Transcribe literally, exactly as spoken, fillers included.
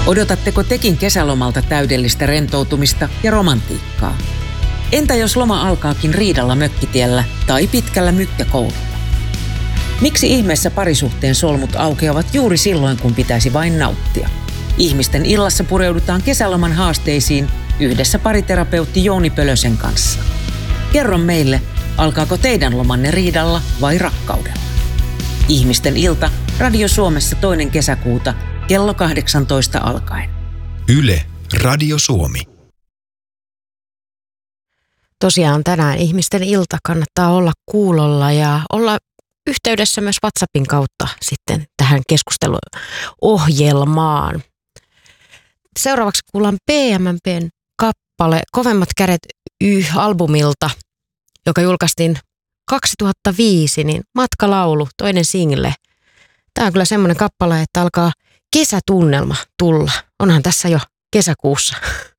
Odotatteko tekin kesälomalta täydellistä rentoutumista ja romantiikkaa? Entä jos loma alkaakin riidalla mökkitiellä tai pitkällä mykkäkoululla? Miksi ihmeessä parisuhteen solmut aukeavat juuri silloin, kun pitäisi vain nauttia? Ihmisten illassa pureudutaan kesäloman haasteisiin yhdessä pariterapeutti Jouni Pölösen kanssa. Kerro meille, alkaako teidän lomanne riidalla vai rakkaudella? Ihmisten ilta Radio Suomessa toinen kesäkuuta kello kahdeksantoista alkaen. Yle, Radio Suomi. Tosiaan tänään Ihmisten ilta kannattaa olla kuulolla ja olla yhteydessä myös WhatsAppin kautta sitten tähän keskusteluohjelmaan. Seuraavaksi kuullaan P M M P:n kappale Kovemmat kädet Y-albumilta, joka julkaistiin kaksituhattaviisi, niin Matkalaulu, toinen single. Tämä on kyllä semmoinen kappale, että alkaa kesätunnelma tulla. Onhan tässä jo kesäkuussa.